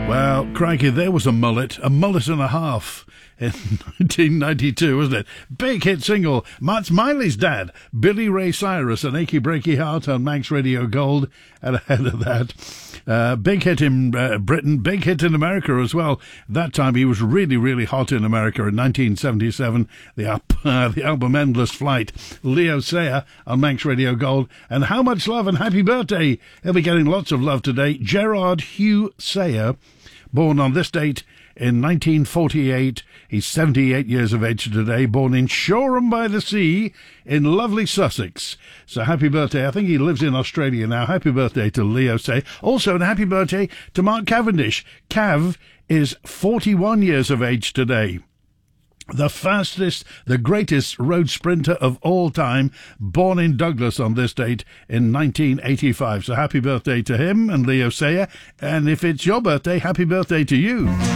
Well, crikey, there was a mullet and a half in 1992, wasn't it? Big hit single, Matt Miley's dad, Billy Ray Cyrus, and Achy Breaky Heart on Manx Radio Gold. And ahead of that, big hit in Britain, big hit in America as well. That time he was really, really hot in America in 1977. The album Endless Flight, Leo Sayer on Manx Radio Gold. And how much love and happy birthday. He'll be getting lots of love today. Gerard Hugh Sayer, born on this date in 1948. He's 78 years of age today, born in Shoreham by the Sea in lovely Sussex. So happy birthday. I think he lives in Australia now. Happy birthday to Leo Say. Also, and happy birthday to Mark Cavendish. Cav is 41 years of age today. The fastest, the greatest road sprinter of all time, born in Douglas on this date in 1985. So happy birthday to him and Leo Sayer. And if it's your birthday, happy birthday to you.